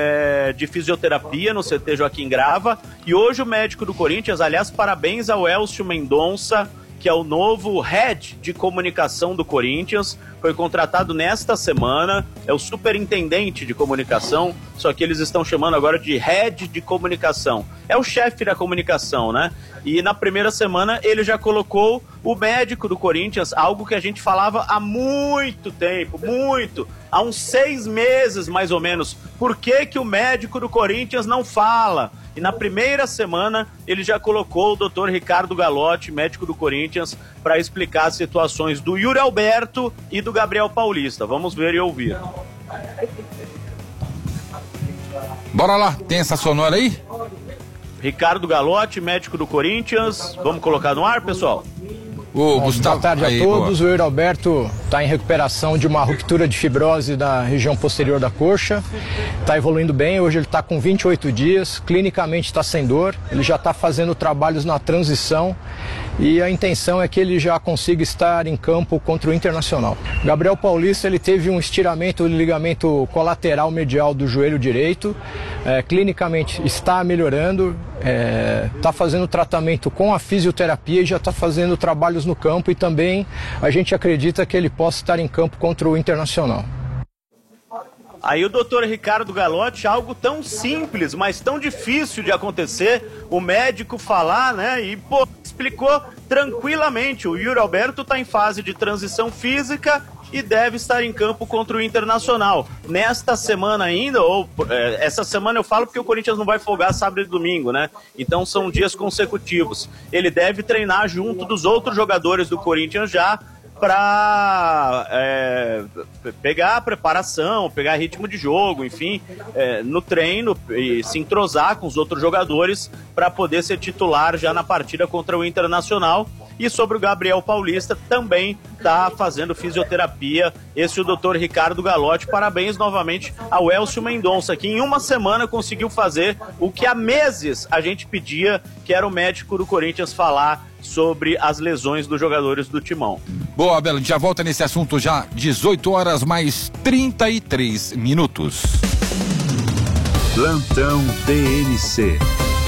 é, de fisioterapia no C T Joaquim Grava. E hoje o médico do Corinthians, aliás, parabéns ao Elcio Mendonça, que é o novo head de comunicação do Corinthians, foi contratado nesta semana, é o superintendente de comunicação, só que eles estão chamando agora de head de comunicação. É o chefe da comunicação, né? E na primeira semana ele já colocou o médico do Corinthians, algo que a gente falava há muito tempo, muito, há uns seis meses mais ou menos. Por que que o médico do Corinthians não fala? E na primeira semana ele já colocou o doutor Ricardo Galotti, médico do Corinthians, para explicar as situações do Yuri Alberto e do Gabriel Paulista. Vamos ver e ouvir. Bora lá, tem essa sonora aí? Ricardo Galotti, médico do Corinthians. Vamos colocar no ar, pessoal? O Gustavo, boa tarde aí, a todos. boa. O Yuri Alberto está em recuperação de uma ruptura de fibrose da região posterior da coxa. Está evoluindo bem. Hoje ele está com vinte e oito dias. Clinicamente está sem dor. Ele já está fazendo trabalhos na transição. E a intenção é que ele já consiga estar em campo contra o Internacional. Gabriel Paulista, ele teve um estiramento do ligamento colateral medial do joelho direito. É, clinicamente está melhorando. Está é, fazendo tratamento com a fisioterapia e já está fazendo trabalhos no campo, e também a gente acredita que ele possa estar em campo contra o Internacional. Aí o doutor Ricardo Galotti, algo tão simples, mas tão difícil de acontecer, o médico falar, né, e pô, explicou tranquilamente. O Yuri Alberto está em fase de transição física e deve estar em campo contra o Internacional. Nesta semana ainda, ou é, essa semana eu falo porque o Corinthians não vai folgar sábado e domingo, né? Então são dias consecutivos. Ele deve treinar junto dos outros jogadores do Corinthians já para é, pegar a preparação, pegar ritmo de jogo, enfim, é, no treino e se entrosar com os outros jogadores para poder ser titular já na partida contra o Internacional. E sobre o Gabriel Paulista, também está fazendo fisioterapia. Esse é o doutor Ricardo Galotti. Parabéns novamente ao Elcio Mendonça, que em uma semana conseguiu fazer o que há meses a gente pedia, que era o médico do Corinthians falar sobre as lesões dos jogadores do Timão. Boa, Belo, a gente já volta nesse assunto já, dezoito horas mais trinta e três minutos. Plantão T N C.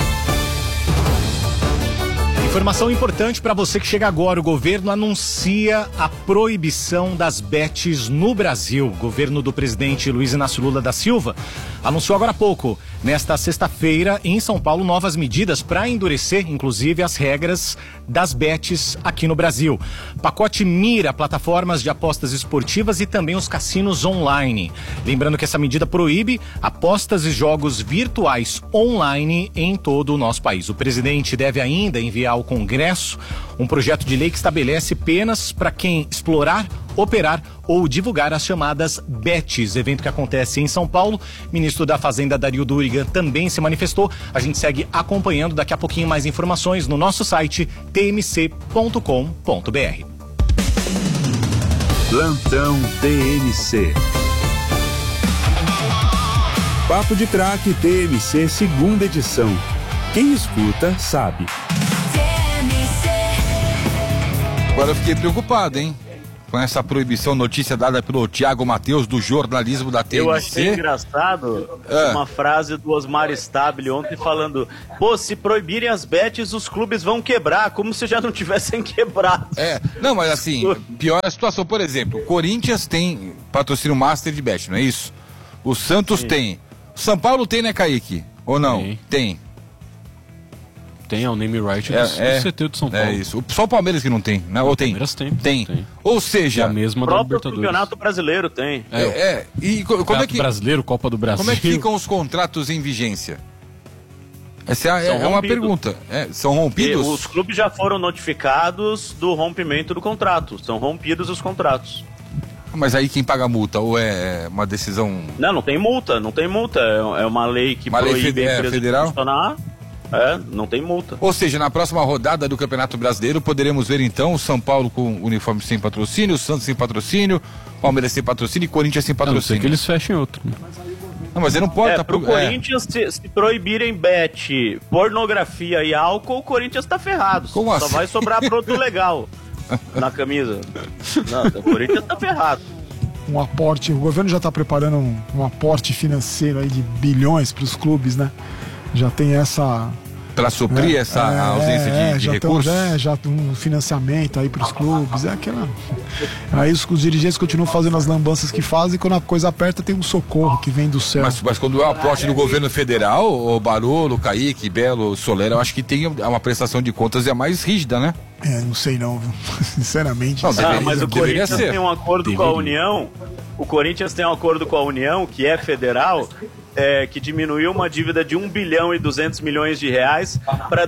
Informação importante para você que chega agora. O governo anuncia a proibição das bets no Brasil. O governo do presidente Luiz Inácio Lula da Silva anunciou agora há pouco, nesta sexta-feira, em São Paulo, novas medidas para endurecer, inclusive, as regras das bets aqui no Brasil. O pacote mira plataformas de apostas esportivas e também os cassinos online. Lembrando que essa medida proíbe apostas e jogos virtuais online em todo o nosso país. O presidente deve ainda enviar ao Congresso um projeto de lei que estabelece penas para quem explorar operar ou divulgar as chamadas bets, evento que acontece em São Paulo. Ministro da Fazenda, Dario Durigan, também se manifestou. A gente segue acompanhando, daqui a pouquinho mais informações no nosso site t m c ponto com ponto b r. Plantão T M C. Papo de Craque T M C, segunda edição. Quem escuta, sabe. Agora eu fiquei preocupado, hein? Com essa proibição, notícia dada pelo Tiago Matheus, do jornalismo da T M C. Eu achei engraçado é. uma frase do Osmar Stabile ontem falando: pô, se proibirem as bets, os clubes vão quebrar, como se já não tivessem quebrado. É, não, mas assim, pior a situação, por exemplo, o Corinthians tem patrocínio master de bet, não é isso? O Santos Sim. tem. O São Paulo tem, né, Kaique? Ou não? Tem. Tem. Tem, é o name right é, do é, C T de São Paulo. É isso. Só o Palmeiras que não tem, né? Ou tem? O Palmeiras tem. Tem. tem. Ou seja, é a mesma o da próprio Libertadores. Campeonato Brasileiro tem. É, é. E co como é que Brasileiro, Copa do Brasil. Como é que ficam os contratos em vigência? Essa é, é uma pergunta. É, são rompidos? E os clubes já foram notificados do rompimento do contrato. São rompidos os contratos. Mas aí quem paga a multa? Ou é uma decisão... Não, não tem multa, não tem multa. É uma lei que uma proíbe lei a empresa federal? de funcionar. É, não tem multa. Ou seja, na próxima rodada do Campeonato Brasileiro, poderemos ver então o São Paulo com uniforme sem patrocínio, o Santos sem patrocínio, o Palmeiras sem patrocínio e Corinthians sem patrocínio. A não ser que eles fechem outro. Não, mas ele não pode... É, tá pro pro... Corinthians, é. se, se proibirem bet, pornografia e álcool, o Corinthians tá ferrado. Como Só assim? vai sobrar produto legal na camisa. Não, o Corinthians tá ferrado. Um aporte, o governo já está preparando um, um aporte financeiro aí de bilhões para os clubes, né? Já tem essa... Para suprir é, essa é, ausência é, de, de já recursos? Tem, é, já tem um financiamento aí para os clubes, é aquela... Aí os, os dirigentes continuam fazendo as lambanças que fazem, e quando a coisa aperta tem um socorro que vem do céu. Mas, mas quando é o aporte do governo federal, o Barolo, Kaique, Belo, Soler, eu acho que tem uma prestação de contas é mais rígida, né? É, não sei não, viu? Sinceramente. Não, ah, mas o Corinthians ser. tem um acordo deveria. com a União, o Corinthians tem um acordo com a União, que é federal, é, que diminuiu uma dívida de um bilhão e duzentos milhões de reais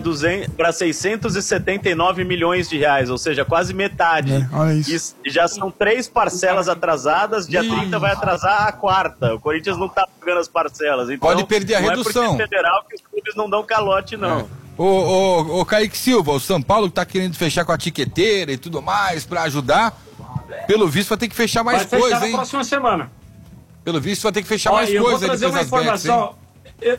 para seiscentos e setenta e nove milhões de reais, ou seja, quase metade. É, olha isso. E já são três parcelas atrasadas, dia trinta vai atrasar a quarta. O Corinthians não está pagando as parcelas. Então, pode perder a redução. Não é porque é federal que os clubes não dão calote, não. É. Ô, ô, ô, Kaique Silva, o São Paulo que tá querendo fechar com a tiqueteira e tudo mais para ajudar, pelo visto vai ter que fechar mais vai coisa, fechar hein? na próxima semana. Pelo visto vai ter que fechar Ó, mais eu coisa. vou trazer uma informação. Eu,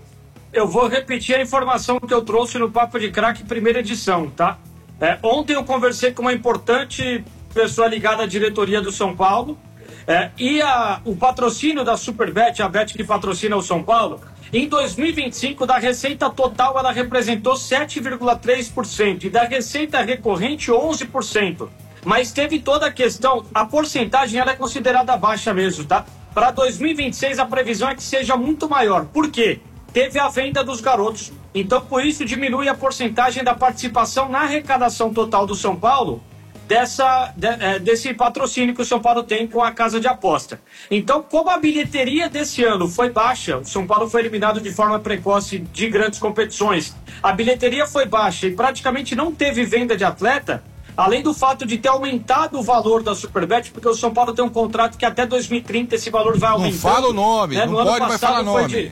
eu vou repetir a informação que eu trouxe no Papo de Craque, primeira edição, tá? É, ontem eu conversei com uma importante pessoa ligada à diretoria do São Paulo, é, e a, o patrocínio da Superbet, a Bet que patrocina o São Paulo, em dois mil e vinte e cinco, da receita total, ela representou sete vírgula três por cento e da receita recorrente, onze por cento. Mas teve toda a questão, a porcentagem ela é considerada baixa mesmo, tá? Para dois mil e vinte e seis, a previsão é que seja muito maior. Por quê? Teve a venda dos garotos. Então, por isso, diminui a porcentagem da participação na arrecadação total do São Paulo, dessa, de, é, desse patrocínio que o São Paulo tem com a casa de aposta. Então, como a bilheteria desse ano foi baixa, o São Paulo foi eliminado de forma precoce de grandes competições, a bilheteria foi baixa e praticamente não teve venda de atleta, além do fato de ter aumentado o valor da Superbet, porque o São Paulo tem um contrato que até dois mil e trinta esse valor vai aumentar. Não fala o nome, né? não No pode mais falar nome. De...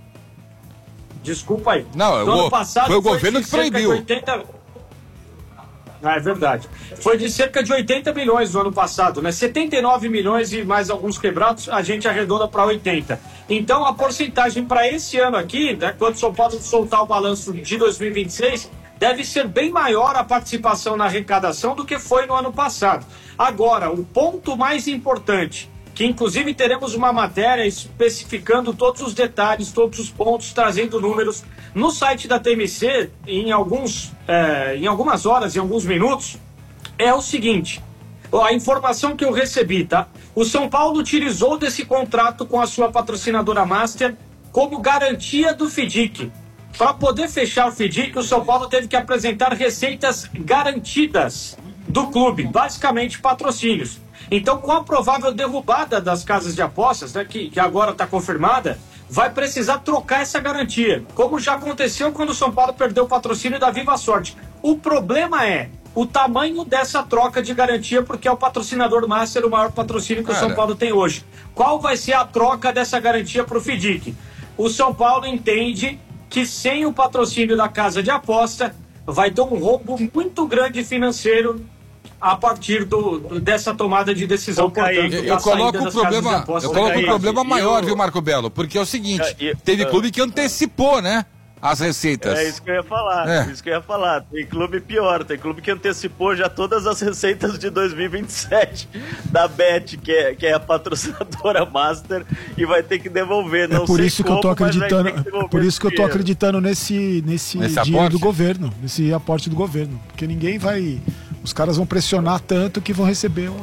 Desculpa aí. Não, no o... ano passado foi o governo que proibiu. oitenta... Ah, é verdade. Foi de cerca de oitenta milhões no ano passado, né? setenta e nove milhões e mais alguns quebrados, a gente arredonda para oitenta. Então, a porcentagem para esse ano aqui, né, quando o São Paulo soltar o balanço de dois mil e vinte e seis, deve ser bem maior a participação na arrecadação do que foi no ano passado. Agora, o ponto mais importante, que inclusive teremos uma matéria especificando todos os detalhes, todos os pontos, trazendo números no site da T M C em, alguns, é, em algumas horas, em alguns minutos, é o seguinte, a informação que eu recebi, tá? O São Paulo utilizou desse contrato com a sua patrocinadora Master como garantia do FIDIC. Para poder fechar o FIDIC, o São Paulo teve que apresentar receitas garantidas do clube, basicamente patrocínios. Então, com a provável derrubada das casas de apostas, né, que, que agora está confirmada, vai precisar trocar essa garantia, como já aconteceu quando o São Paulo perdeu o patrocínio da Viva Sorte. O problema é, o tamanho dessa troca de garantia, porque é o patrocinador master, o maior patrocínio que Cara. o São Paulo tem hoje. Qual vai ser a troca dessa garantia para o FIDIC? O São Paulo entende que sem o patrocínio da casa de aposta vai ter um rombo muito grande financeiro a partir do, do, dessa tomada de decisão. Portanto, eu, eu coloco o problema, eu coloco o problema maior, eu... viu, Marco Belo? Porque é o seguinte, eu, eu, teve clube que antecipou, né? As receitas. É isso que eu ia falar, é. isso que eu ia falar. Tem clube pior, tem clube que antecipou já todas as receitas de dois mil e vinte e sete da Bet, que é, que é a patrocinadora master, e vai ter que devolver. Não é por sei isso como, que eu tô acreditando, que por isso que eu tô acreditando nesse, nesse, nesse dinheiro aporte? do governo, nesse aporte do governo. Porque ninguém vai. Os caras vão pressionar tanto que vão receber um.